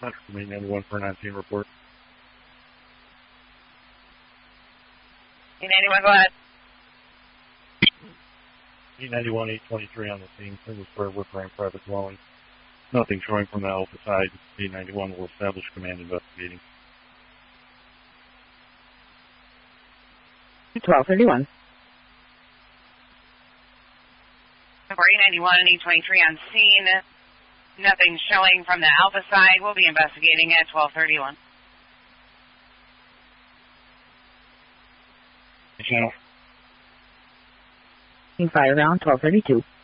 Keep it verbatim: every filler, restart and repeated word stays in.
E ninety-one for nineteen report. E ninety-one, go ahead. E ninety-one, eight twenty-three on the scene. Single square wood frame private dwelling. Nothing showing from the alpha side. E ninety-one will establish command investigating. twelve thirty-one. For E ninety-one and E twenty-three on scene. Nothing showing from the alpha side. We'll be investigating at twelve thirty-one. Channel. Fire round twelve thirty-two.